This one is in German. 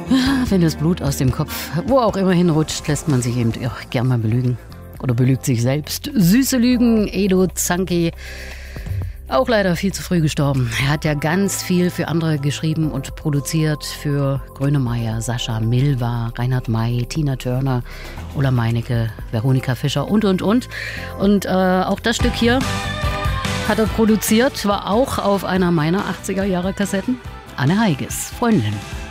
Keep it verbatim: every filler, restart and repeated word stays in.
Wenn das Blut aus dem Kopf wo auch immer hinrutscht, lässt man sich eben auch gern mal belügen. Oder belügt sich selbst. Süße Lügen, Edo Zanki. Auch leider viel zu früh gestorben. Er hat ja ganz viel für andere geschrieben und produziert. Für Grönemeyer, Sascha Milva, Reinhard May, Tina Turner, Ulla Meinecke, Veronika Fischer und, und, und. Und äh, auch das Stück hier hat er produziert, war auch auf einer meiner achtziger Jahre Kassetten. Anne Heiges, Freundin.